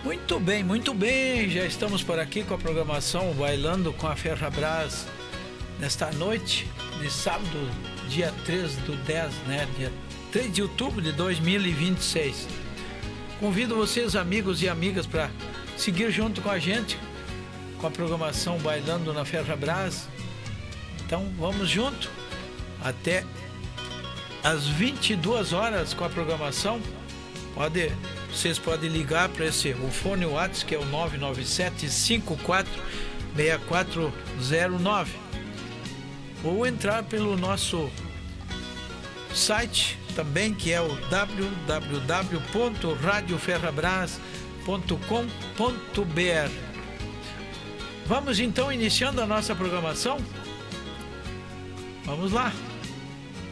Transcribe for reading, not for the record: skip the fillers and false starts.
Muito bem, já estamos por aqui com a programação Bailando com a Ferrabras nesta noite de sábado, dia 3 do 10, né? Dia 3 de outubro de 2026. Convido vocês, amigos e amigas, para seguir junto com a gente com a programação Bailando na Ferrabras. Então vamos junto até às 22 horas com a programação. Vocês podem ligar para o fone WhatsApp, que é o 997-54-6409, ou entrar pelo nosso site também, que é o www.radioferrabras.com.br. Vamos então iniciando a nossa programação? Vamos lá!